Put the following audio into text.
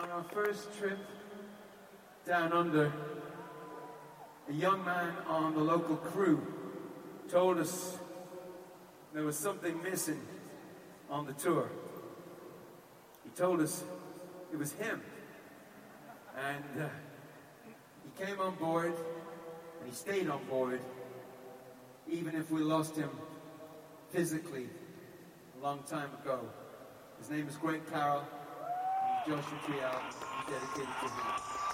On our first trip down under, a young man on the local crew told us there was something missing on the tour. He told us it was him. And he came on board, and he stayed on board, even if we lost him physically a long time ago. His name is Greg Carroll, and Joshua Trial, dedicated to him.